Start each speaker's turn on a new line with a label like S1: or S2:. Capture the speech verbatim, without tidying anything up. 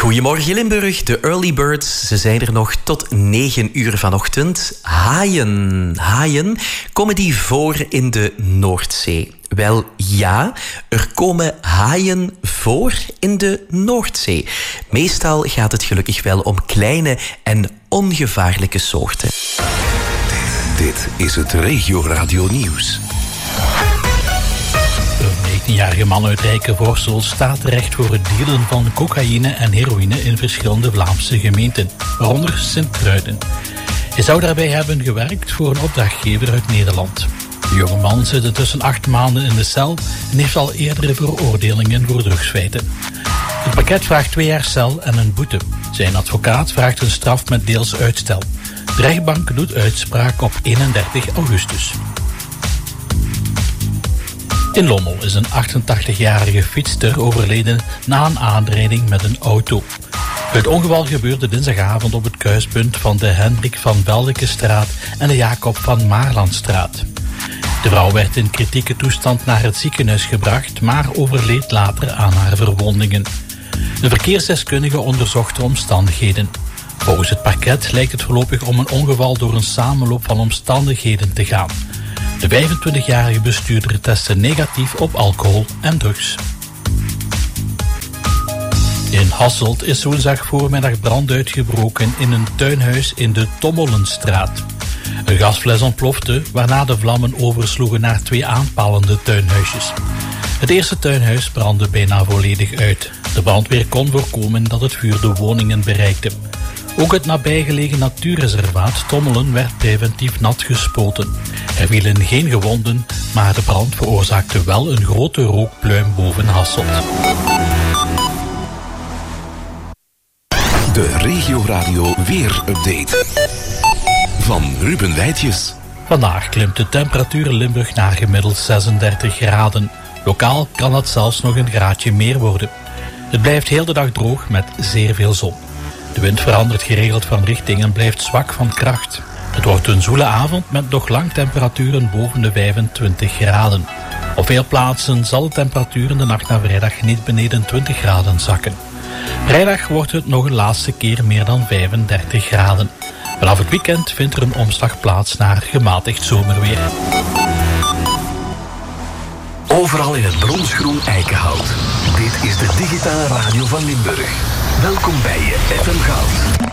S1: Goedemorgen Limburg, de early birds, ze zijn er nog tot negen uur vanochtend. Haaien, haaien, komen die voor in de Noordzee? Wel ja, er komen haaien voor in de Noordzee. Meestal gaat het gelukkig wel om kleine en ongevaarlijke soorten.
S2: Dit is het Regio Radio Nieuws.
S3: Een negentienjarige man uit Rijkenvorsel staat terecht voor het dealen van cocaïne en heroïne in verschillende Vlaamse gemeenten, waaronder Sint-Truiden. Hij zou daarbij hebben gewerkt voor een opdrachtgever uit Nederland. De jonge man zit intussen acht maanden in de cel en heeft al eerdere veroordelingen voor drugsfeiten. Het pakket vraagt twee jaar cel en een boete. Zijn advocaat vraagt een straf met deels uitstel. De rechtbank doet uitspraak op eenendertig augustus. In Lommel is een achtentachtigjarige fietster overleden na een aanrijding met een auto. Het ongeval gebeurde dinsdagavond op het kruispunt van de Hendrik van Beldekestraat en de Jacob van Maarlandstraat. De vrouw werd in kritieke toestand naar het ziekenhuis gebracht, maar overleed later aan haar verwondingen. De verkeersdeskundige onderzocht de omstandigheden. Volgens het parket lijkt het voorlopig om een ongeval door een samenloop van omstandigheden te gaan. De vijfentwintigjarige bestuurder testte negatief op alcohol en drugs. In Hasselt is woensdag voormiddag brand uitgebroken in een tuinhuis in de Tommelenstraat. Een gasfles ontplofte, waarna de vlammen oversloegen naar twee aanpalende tuinhuisjes. Het eerste tuinhuis brandde bijna volledig uit. De brandweer kon voorkomen dat het vuur de woningen bereikte. Ook het nabijgelegen natuurreservaat Tommelen werd preventief nat gespoten. Er vielen geen gewonden, maar de brand veroorzaakte wel een grote rookpluim boven Hasselt.
S2: De Regio Radio Weer-update van Ruben Wijtjes.
S3: Vandaag klimt de temperatuur in Limburg naar gemiddeld zesendertig graden. Lokaal kan dat zelfs nog een graadje meer worden. Het blijft heel de dag droog met zeer veel zon. De wind verandert geregeld van richting en blijft zwak van kracht. Het wordt een zoele avond met nog lang temperaturen boven de vijfentwintig graden. Op veel plaatsen zal de temperatuur in de nacht naar vrijdag niet beneden twintig graden zakken. Vrijdag wordt het nog een laatste keer meer dan vijfendertig graden. Vanaf het weekend vindt er een omslag plaats naar gematigd zomerweer.
S2: Overal in het bronsgroen eikenhout. Dit is de digitale radio van Limburg. Welkom bij je F M Goud.